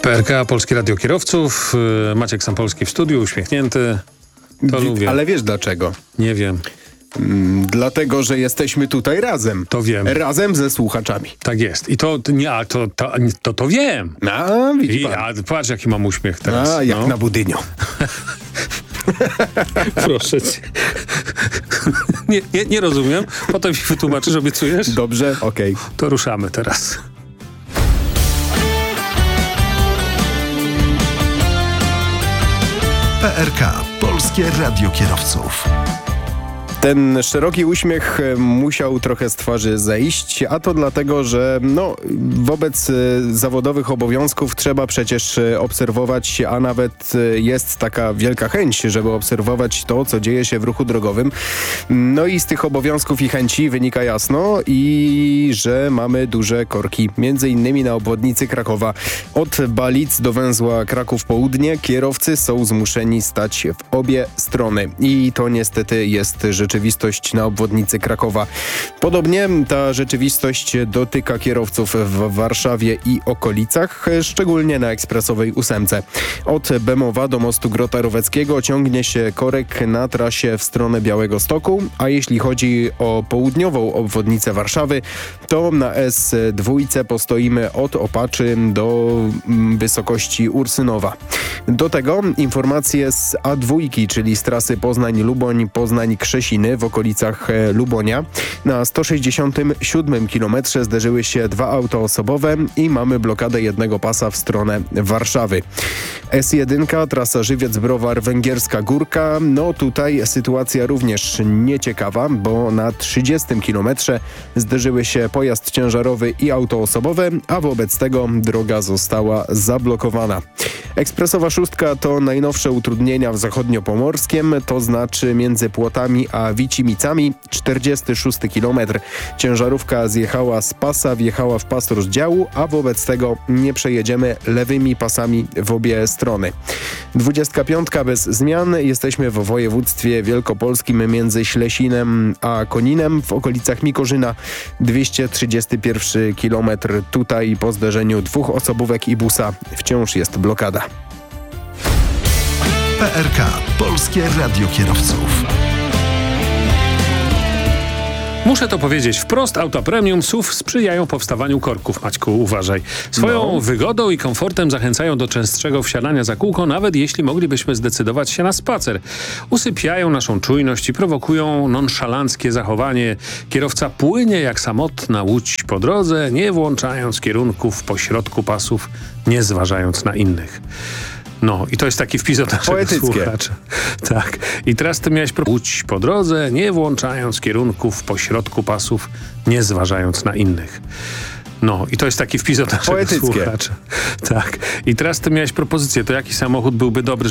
PRK, Polskie Radio Kierowców. Maciek Sampolski w studiu, uśmiechnięty. To lubię. Ale wiesz dlaczego? Nie wiem. Dlatego, że jesteśmy tutaj razem. To wiem. Razem ze słuchaczami. Tak jest. I to wiem. Widzi pan. Patrz, jaki mam uśmiech teraz. Jak na budyniu. Proszę cię. Nie rozumiem. Potem mi wytłumaczysz, obiecujesz? Dobrze, okej. To ruszamy teraz. PRK, Polskie Radio Kierowców. Ten szeroki uśmiech musiał trochę z twarzy zejść, a to dlatego, że wobec zawodowych obowiązków trzeba przecież obserwować, a nawet jest taka wielka chęć, żeby obserwować to, co dzieje się w ruchu drogowym. No i z tych obowiązków i chęci wynika jasno, że mamy duże korki. Między innymi na obwodnicy Krakowa. Od Balic do węzła Kraków Południe kierowcy są zmuszeni stać w obie strony. I to niestety jest rzeczywistość na obwodnicy Krakowa. Podobnie ta rzeczywistość dotyka kierowców w Warszawie i okolicach, szczególnie na ekspresowej 8. Od Bemowa do mostu Grota Roweckiego ciągnie się korek na trasie w stronę Białegostoku, a jeśli chodzi o południową obwodnicę Warszawy, to na S2 postoimy od Opaczy do wysokości Ursynowa. Do tego informacje z A2, czyli z trasy Poznań-Luboń, Poznań-Krzesiny w okolicach Lubonia. Na 167 km zderzyły się dwa auta osobowe i mamy blokadę jednego pasa w stronę Warszawy. S1, trasa Żywiec-Browar, Węgierska Górka. Tutaj sytuacja również nieciekawa, bo na 30 km zderzyły się pojazd ciężarowy i auto osobowe, a wobec tego droga została zablokowana. Ekspresowa 6 to najnowsze utrudnienia w zachodniopomorskiem, to znaczy między Płotami a Wicimicami, 46 km. Ciężarówka zjechała z pasa, wjechała w pas rozdziału, a wobec tego nie przejedziemy lewymi pasami w obie strony. 25 bez zmian. Jesteśmy w województwie wielkopolskim między Ślesinem a Koninem w okolicach Mikorzyna. 231 km. Tutaj po zderzeniu dwóch osobówek i busa wciąż jest blokada. PRK, Polskie Radio Kierowców. Muszę to powiedzieć wprost, auta premium SUV sprzyjają powstawaniu korków. Maćku, uważaj. Swoją wygodą i komfortem zachęcają do częstszego wsiadania za kółko, nawet jeśli moglibyśmy zdecydować się na spacer. Usypiają naszą czujność i prowokują nonszalanckie zachowanie. Kierowca płynie jak samotna łódź po drodze, nie włączając kierunków pośrodku pasów, nie zważając na innych. I to jest taki wpis od naszego słuchacza. Tak. I teraz ty miałeś łódź po drodze, nie włączając kierunków pośrodku pasów, nie zważając na innych. I to jest taki wpis od naszego słuchacza. Tak. I teraz ty miałeś propozycję, to jaki samochód byłby dobry,